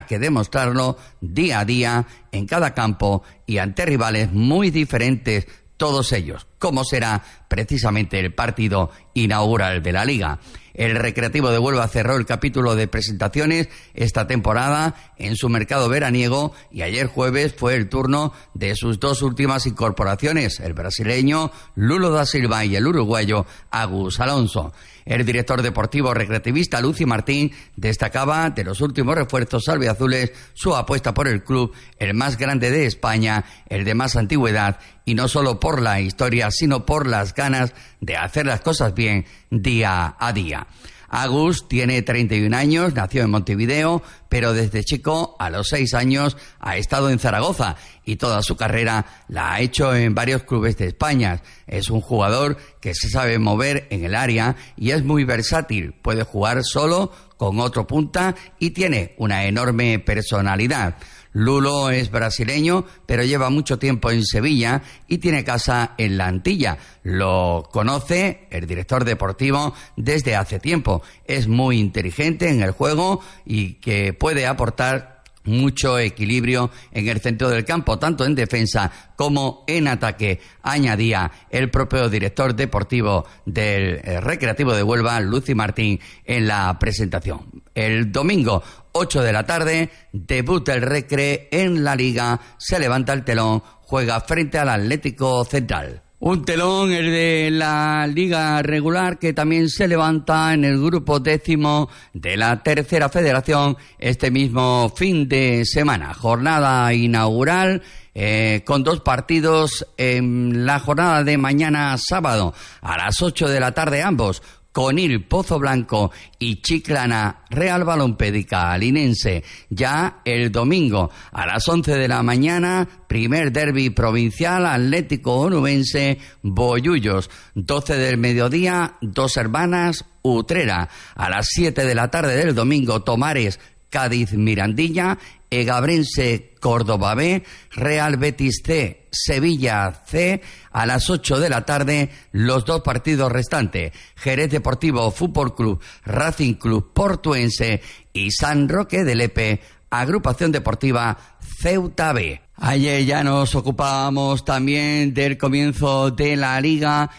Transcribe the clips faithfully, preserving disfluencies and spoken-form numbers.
que demostrarlo día a día en cada campo y ante rivales muy diferentes, todos ellos, como será precisamente el partido inaugural de la Liga. El Recreativo de Huelva cerró el capítulo de presentaciones esta temporada en su mercado veraniego y ayer jueves fue el turno de sus dos últimas incorporaciones, el brasileño Lulo da Silva y el uruguayo Agus Alonso. El director deportivo recreativista Luci Martín destacaba de los últimos refuerzos albiazules su apuesta por el club, el más grande de España, el de más antigüedad, y no solo por la historia, sino por las ganas de hacer las cosas bien día a día. Agus tiene treinta y un años, nació en Montevideo, pero desde chico, a los seis años, ha estado en Zaragoza y toda su carrera la ha hecho en varios clubes de España. Es un jugador que se sabe mover en el área y es muy versátil. Puede jugar solo, con otro punta y tiene una enorme personalidad. Lulo es brasileño, pero lleva mucho tiempo en Sevilla y tiene casa en La Antilla. Lo conoce el director deportivo desde hace tiempo. Es muy inteligente en el juego y que puede aportar mucho equilibrio en el centro del campo, tanto en defensa como en ataque, añadía el propio director deportivo del Recreativo de Huelva, Luci Martín, en la presentación. El domingo, ocho de la tarde, debuta el Recre en la Liga, se levanta el telón, juega frente al Atlético Central. Un telón, el de la Liga Regular, que también se levanta en el grupo décimo de la Tercera Federación este mismo fin de semana. Jornada inaugural eh, con dos partidos en la jornada de mañana sábado a las ocho de la tarde ambos. Conil Pozo Blanco y Chiclana Real Balompédica Linense. Ya el domingo a las once de la mañana, primer derbi provincial, Atlético Onubense Bollullos. doce del mediodía, Dos Hermanas Utrera. A las siete de la tarde del domingo, Tomares Cádiz Mirandilla, Egabrense Córdoba B, Real Betis C, Sevilla C. A las ocho de la tarde, los dos partidos restantes, Jerez Deportivo Fútbol Club, Racing Club Portuense y San Roque de Lepe, Agrupación Deportiva Ceuta B. Ayer ya nos ocupábamos también del comienzo de la Liga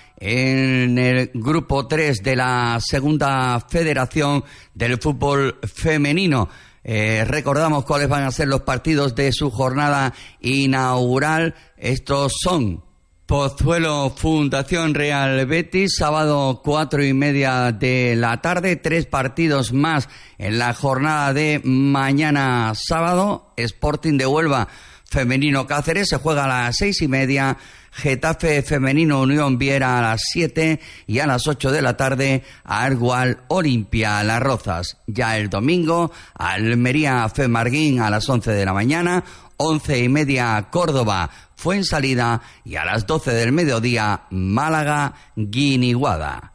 en el grupo tres de la Segunda Federación del Fútbol Femenino. Eh, recordamos cuáles van a ser los partidos de su jornada inaugural. Estos son Pozuelo Fundación Real Betis, sábado cuatro y media de la tarde, tres partidos más en la jornada de mañana sábado. Sporting de Huelva Femenino Cáceres se juega a las seis y media, Getafe Femenino Unión Viera a las siete y a las ocho de la tarde Argual Olimpia Las Rozas. Ya el domingo, Almería Femarguín a las once de la mañana, once y media Córdoba Fuensalida y a las doce del mediodía Málaga Guiniguada.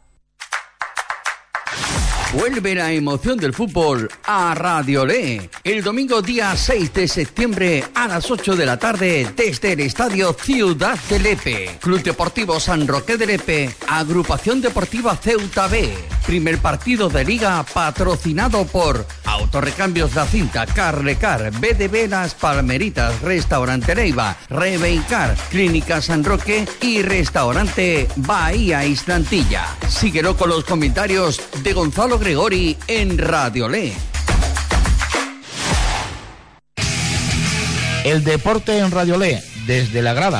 Vuelve la emoción del fútbol a Radio Le. El domingo día seis de septiembre a las ocho de la tarde desde el Estadio Ciudad de Lepe. Club Deportivo San Roque de Lepe, Agrupación Deportiva Ceuta B. Primer partido de Liga patrocinado por Autorrecambios La Cinta, Carlecar, B D B Las Palmeritas, Restaurante Leiva, Rebencar, Clínica San Roque y Restaurante Bahía Islantilla. Síguelo con los comentarios de Gonzalo Gregori en Radio Le. El deporte en Radio Le, desde la grada.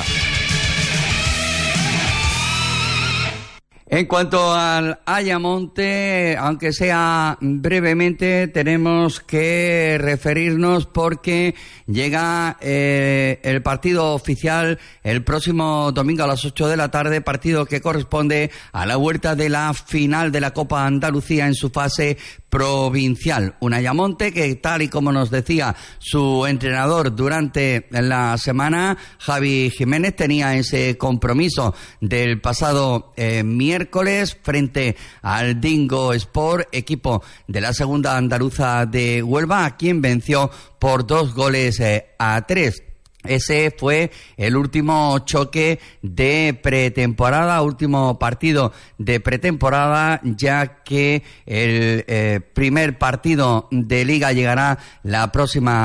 En cuanto al Ayamonte, aunque sea brevemente, tenemos que referirnos porque llega eh, el partido oficial el próximo domingo a las ocho de la tarde, partido que corresponde a la vuelta de la final de la Copa Andalucía en su fase provincial. Un Ayamonte que, tal y como nos decía su entrenador durante la semana, Javi Jiménez, tenía ese compromiso del pasado eh, miércoles frente al Dingo Sport, equipo de la segunda andaluza de Huelva, a quien venció por dos goles eh, a tres. Ese fue el último choque de pretemporada, último partido de pretemporada, ya que el eh, primer partido de Liga llegará la próxima